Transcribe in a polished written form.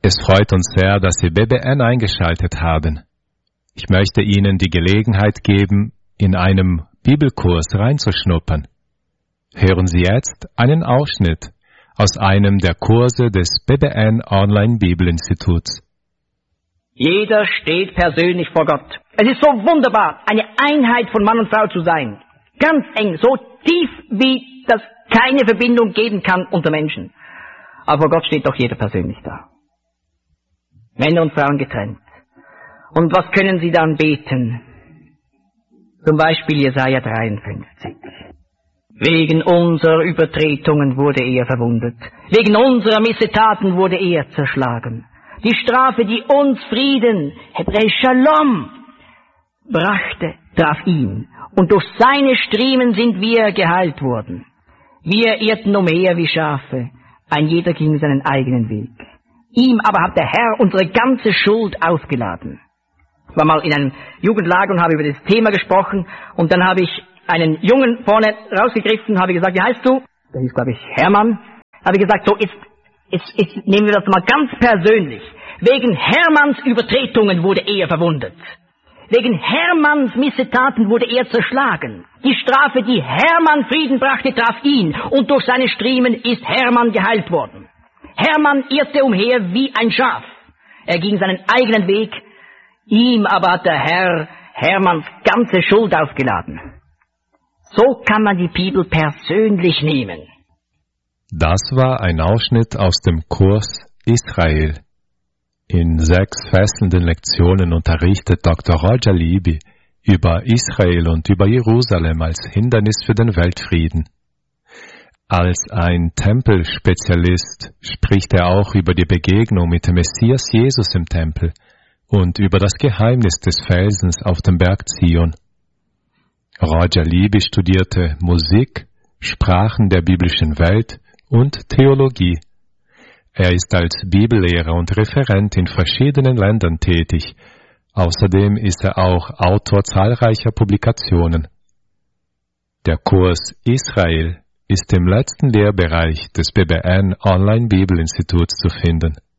Es freut uns sehr, dass Sie BBN eingeschaltet haben. Ich möchte Ihnen die Gelegenheit geben, in einem Bibelkurs reinzuschnuppern. Hören Sie jetzt einen Ausschnitt aus einem der Kurse des BBN Online Bibelinstituts. Jeder steht persönlich vor Gott. Es ist so wunderbar, eine Einheit von Mann und Frau zu sein. Ganz eng, so tief, wie das keine Verbindung geben kann unter Menschen. Aber vor Gott steht doch jeder persönlich da. Männer und Frauen getrennt. Und was können sie dann beten? Zum Beispiel Jesaja 53. Wegen unserer Übertretungen wurde er verwundet. Wegen unserer Missetaten wurde er zerschlagen. Die Strafe, die uns Frieden, hebräisch Shalom, brachte, traf ihn. Und durch seine Striemen sind wir geheilt worden. Wir irrten umher wie Schafe. Ein jeder ging seinen eigenen Weg. Ihm aber hat der Herr unsere ganze Schuld aufgeladen. Ich war mal in einem Jugendlager und habe über das Thema gesprochen. Und dann habe ich einen Jungen vorne rausgegriffen, habe gesagt, wie heißt du? Der hieß, glaube ich, Hermann. Habe ich gesagt, so, jetzt nehmen wir das mal ganz persönlich. Wegen Hermanns Übertretungen wurde er verwundet. Wegen Hermanns Missetaten wurde er zerschlagen. Die Strafe, die Hermann Frieden brachte, traf ihn. Und durch seine Striemen ist Hermann geheilt worden. Hermann irrte umher wie ein Schaf. Er ging seinen eigenen Weg. Ihm aber hat der Herr Hermanns ganze Schuld aufgeladen. So kann man die Bibel persönlich nehmen. Das war ein Ausschnitt aus dem Kurs Israel. In 6 fesselnden Lektionen unterrichtet Dr. Roger Libby über Israel und über Jerusalem als Hindernis für den Weltfrieden. Als ein Tempelspezialist spricht er auch über die Begegnung mit dem Messias Jesus im Tempel und über das Geheimnis des Felsens auf dem Berg Zion. Roger Libby studierte Musik, Sprachen der biblischen Welt und Theologie. Er ist als Bibellehrer und Referent in verschiedenen Ländern tätig. Außerdem ist er auch Autor zahlreicher Publikationen. Der Kurs Israel ist im letzten Lehrbereich des BBN Online Bibelinstituts zu finden.